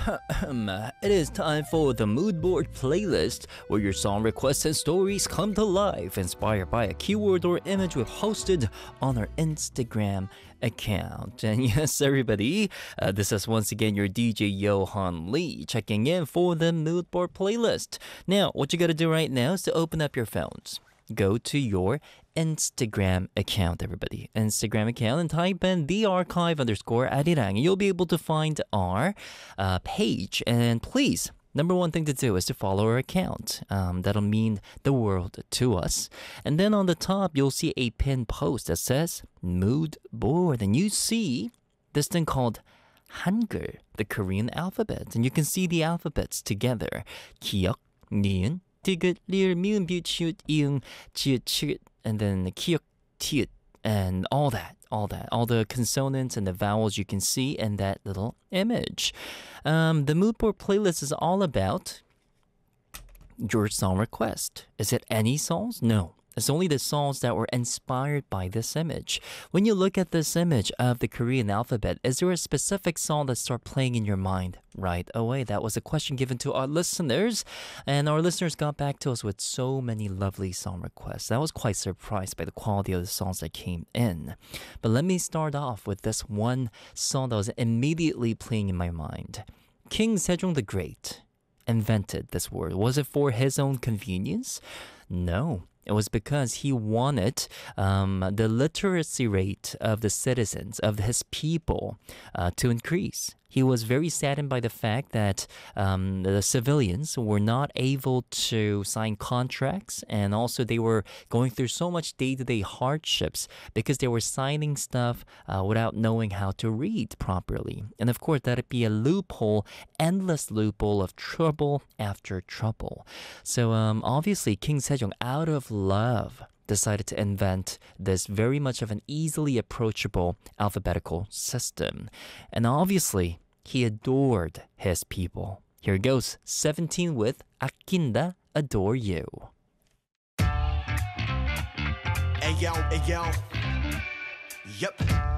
It is time for the Mood Board playlist, where your song requests and stories come to life, inspired by a keyword or image we've hosted on our Instagram account. And yes, everybody, this is once again your DJ Johan Lee checking in for the Mood Board playlist. Now, what you gotta do right now is to open up your phones. Go to your Instagram account, everybody. Instagram account, and type in thearchive_arirang, and you'll be able to find our page. And please, number one thing to do is to follow our account. That'll mean the world to us. And then on the top, you'll see a pinned post that says Mood Board. And you see this thing called Hangul, the Korean alphabet. And you can see the alphabets together. 기역, 니은, 디귿, 리을, 미음, 비읍, 치읓, 이응, 지읒, 치읓, and then 기역, 티읕, and all the consonants and the vowels you can see in that little image. The Mood Board playlist is all about your song request. Is it any songs? No. It's only the songs that were inspired by this image. When you look at this image of the Korean alphabet, is there a specific song that starts playing in your mind right away? That was a question given to our listeners, and our listeners got back to us with so many lovely song requests. I was quite surprised by the quality of the songs that came in. But let me start off with this one song that was immediately playing in my mind. King Sejong the Great invented this word. Was it for his own convenience? No. It was because he wanted the literacy rate of the citizens, of his people, to increase. He was very saddened by the fact that the civilians were not able to sign contracts, and also they were going through so much day-to-day hardships because they were signing stuff without knowing how to read properly. And of course, that'd be a loophole, endless loophole of trouble after trouble. So obviously, King Sejong, out of love, decided to invent this very much of an easily approachable alphabetical system. And obviously, he adored his people. Here goes 17 with 아낀다, Adore You. Ayo, ayo. Yep.